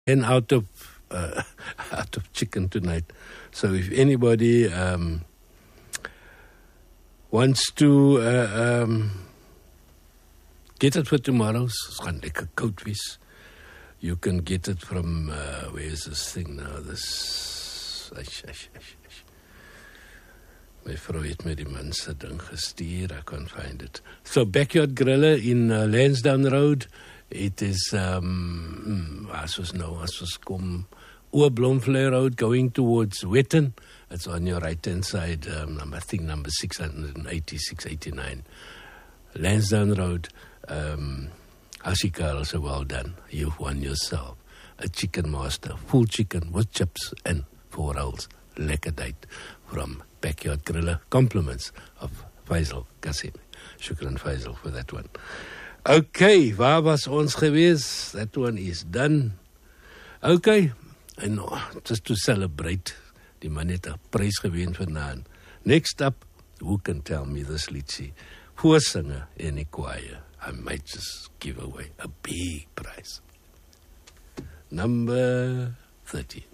and out of chicken tonight. So if anybody wants to get it for tomorrow, it's gaan lekker koud wees. You can get it from, where is this thing now? This, my vrou het my die man se ding gestuur, I can't find it. So Backyard Griller in Lansdowne Road, it is, as was kom, Oorblomvlei Road going towards Wetton. It's on your right-hand side, I think number 680, 689. Lansdowne Road, Ashika, also well done. You've won yourself a chicken master, full chicken with chips and 4 rolls. Lekker date from Backyard Griller. Compliments of Faisal Qasim. Shukran Faisal for that one. Okay, waar was ons gewees? That one is done. Okay, and just to celebrate, die man het 'n prys gewen vanaand. Next up, who can tell me this liedjie? Voorsinger in die choir. I might just give away a big prize. Number 30.